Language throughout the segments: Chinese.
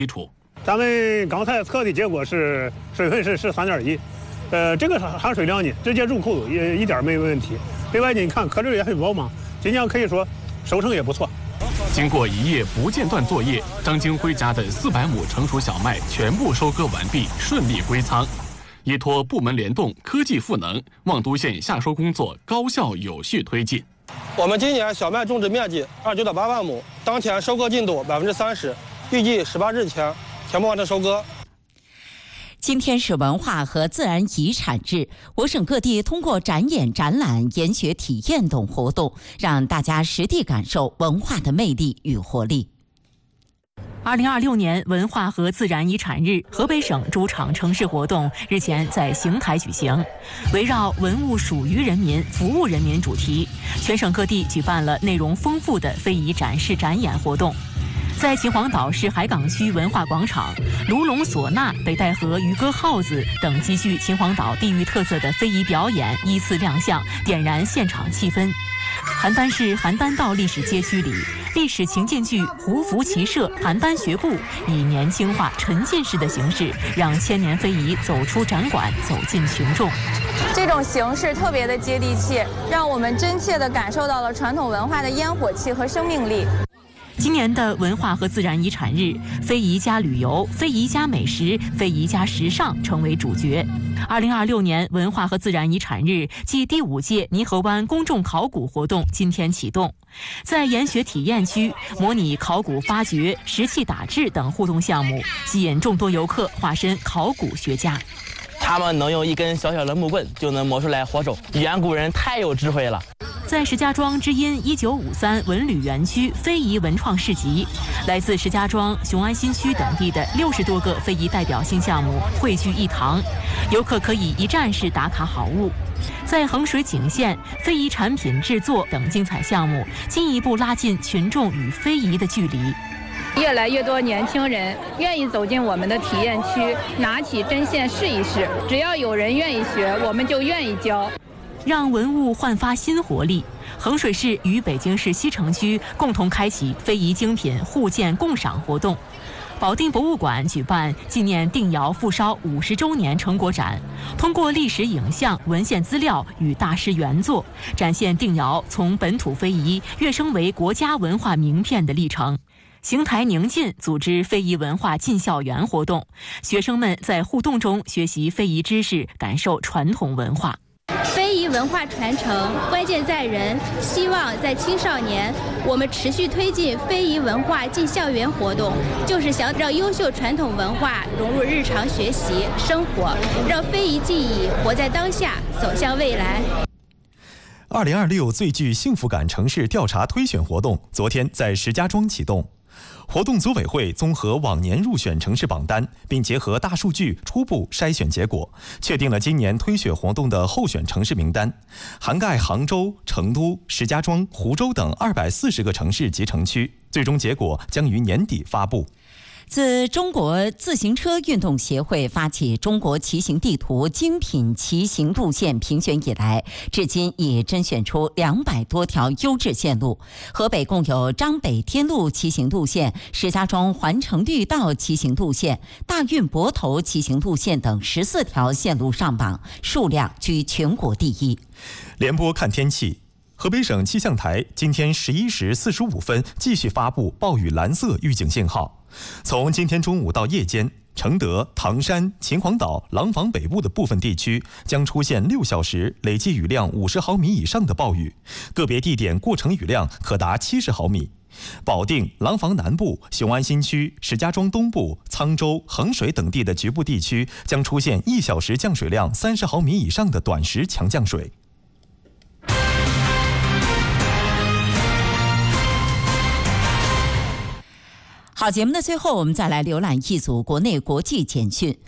基础。 咱们刚才测的结果是水分是13.1，这个含水量呢，直接入库也一点没有问题。另外呢，你看颗粒也很饱满，今年可以说收成也不错。 经过1夜不间断作业，张金辉家的400亩成熟小麦全部收割完毕，顺利归仓。依托部门联动、科技赋能，望都县夏收工作高效有序推进。 我们今年小麦种植面积29.8万亩，当前收割进度30%，预计18日前全部完成收割。 今天是文化和自然遗产日，我省各地通过展演、展览、研学体验等活动，让大家实地感受文化的魅力与活力。 2026年文化和自然遗产日，河北省主场城市活动日前在邢台举行，围绕文物属于人民、服务人民主题，全省各地举办了内容丰富的非遗展示展演活动。在秦皇岛市海港区文化广场，卢龙唢呐、北戴河渔歌号子等极具秦皇岛地域特色的非遗表演依次亮相，点燃现场气氛。邯郸市邯郸道历史街区里，历史情境剧胡服骑射邯郸学步以年轻化、沉浸式的形式，让千年非遗走出展馆，走进群众。 这种形式特别的接地气，让我们真切地感受到了传统文化的烟火气和生命力。 今年的文化和自然遗产日，非遗加旅游、非遗加美食、非遗加时尚成为主角。2026年文化和自然遗产日暨第5届泥河湾公众考古活动今天启动，在研学体验区模拟考古发掘、石器打制等互动项目，吸引众多游客化身考古学家。 他们能用一根小小的木棍就能磨出来火种，远古人太有智慧了。 在石家庄知音1953文旅园区非遗文创市集，来自石家庄、雄安新区等地的60多个非遗代表性项目汇聚一堂，游客可以一站式打卡好物。在衡水景县，非遗产品制作等精彩项目进一步拉近群众与非遗的距离。 越来越多年轻人愿意走进我们的体验区，拿起针线试一试。只要有人愿意学，我们就愿意教。 让文物焕发新活力，衡水市与北京市西城区共同开启非遗精品互鉴共赏活动。保定博物馆举办纪念定窑复烧50周年成果展，通过历史影像、文献资料与大师原作，展现定窑从本土非遗跃升为国家文化名片的历程。邢台宁晋组织非遗文化进校园活动，学生们在互动中学习非遗知识，感受传统文化。 非遗文化传承关键在人，希望在青少年，我们持续推进非遗文化进校园活动，就是想让优秀传统文化融入日常学习生活，让非遗技艺活在当下，走向未来。 2026最具幸福感城市调查推选活动昨天在石家庄启动。活动组委会综合往年入选城市榜单，并结合大数据初步筛选结果，确定了今年推选活动的候选城市名单，涵盖杭州、成都、石家庄、湖州等240个城市及城区，最终结果将于年底发布。 自中国自行车运动协会发起中国骑行地图精品骑行路线评选以来，至今已甄选出200多条优质线路。河北共有张北天路骑行路线、石家庄环城绿道骑行路线、大运泊头骑行路线等14条线路上榜，数量居全国第一。 联播看天气。河北省气象台今天11时45分继续发布暴雨蓝色预警信号。从今天中午到夜间，承德、唐山、秦皇岛、廊坊北部的部分地区将出现6小时累计雨量50毫米以上的暴雨，个别地点过程雨量可达70毫米。保定、廊坊南部、雄安新区、石家庄东部、沧州、衡水等地的局部地区将出现1小时降水量30毫米以上的短时强降水。 好，节目的最后，我们再来浏览一组国内国际简讯。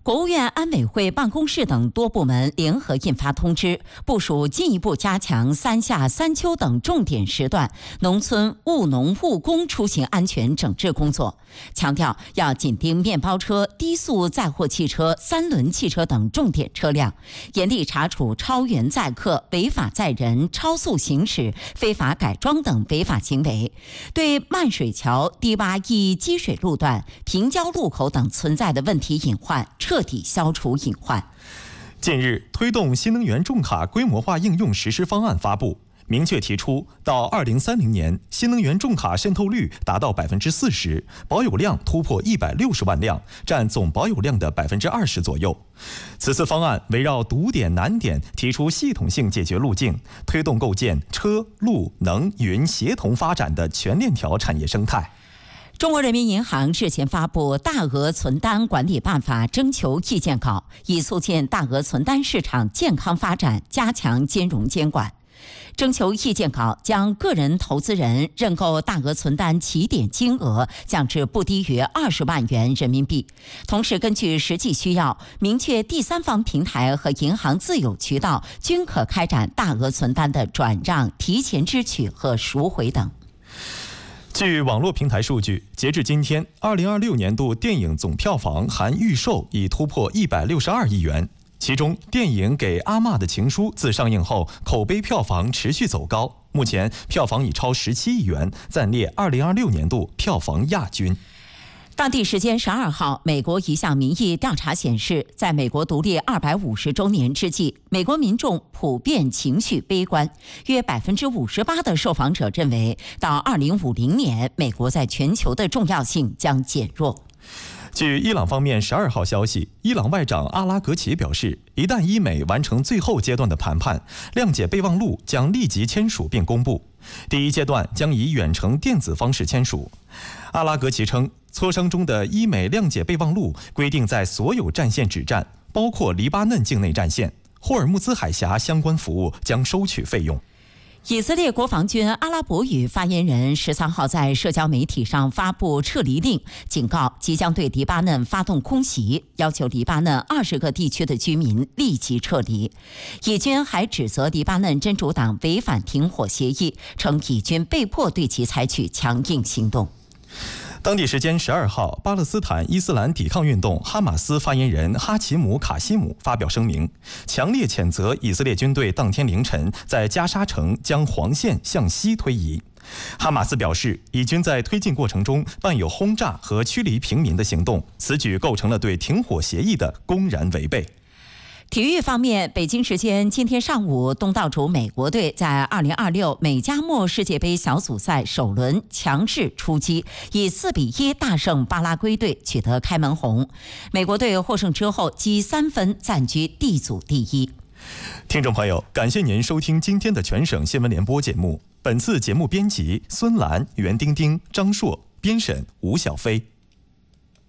国务院安委会办公室等多部门联合印发通知，部署进一步加强三夏、三秋等重点时段农村务农务工出行安全整治工作，强调要紧盯面包车、低速载货汽车、三轮汽车等重点车辆，严厉查处超员载客、违法载人、超速行驶、非法改装等违法行为，对漫水桥、低洼易积水路段、平交路口等存在的问题隐患彻底消除隐患。 近日，推动新能源重卡规模化应用实施方案发布，明确提出，到2030年，新能源重卡渗透率达到40%，保有量突破160万辆，占总保有量的20%左右。此次方案围绕堵点难点提出系统性解决路径，推动构建车、路、能、云协同发展的全链条产业生态。 中国人民银行日前发布《大额存单管理办法》征求意见稿，以促进大额存单市场健康发展，加强金融监管。征求意见稿将个人投资人认购大额存单起点金额降至不低于20万元人民币，同时根据实际需要，明确第三方平台和银行自有渠道均可开展大额存单的转让、提前支取和赎回等。 据网络平台数据，截至今天，2026年度电影总票房含预售已突破162亿元。其中，电影《给阿嬷的情书》自上映后，口碑票房持续走高，目前票房已超17亿元，暂列2026年度票房亚军。 当地时间12号，美国一项民意调查显示，在美国独立250周年之际，美国民众普遍情绪悲观，约58%的受访者认为，到2050年，美国在全球的重要性将减弱。 据伊朗方面12号消息，伊朗外长阿拉格齐表示，一旦伊美完成最后阶段的谈判，谅解备忘录将立即签署并公布。第一阶段将以远程电子方式签署。阿拉格齐称，磋商中的伊美谅解备忘录规定，在所有战线止战，包括黎巴嫩境内战线，霍尔木兹海峡相关服务将收取费用。 以色列国防军阿拉伯语发言人13号在社交媒体上发布撤离令，警告即将对黎巴嫩发动空袭，要求黎巴嫩20个地区的居民立即撤离。以军还指责黎巴嫩真主党违反停火协议，称以军被迫对其采取强硬行动。 当地时间12号，巴勒斯坦伊斯兰抵抗运动哈马斯发言人哈奇姆·卡西姆发表声明，强烈谴责以色列军队当天凌晨在加沙城将黄线向西推移。哈马斯表示，以军在推进过程中伴有轰炸和驱离平民的行动，此举构成了对停火协议的公然违背。 体育方面，北京时间今天上午，东道主美国队在2026美加墨世界杯小组赛首轮强势出击，以4-1大胜巴拉圭队，取得开门红。美国队获胜之后，积3分，暂居D组第1。 听众朋友，感谢您收听今天的全省新闻联播节目。本次节目编辑孙兰、袁丁丁、张硕，编审吴小飞。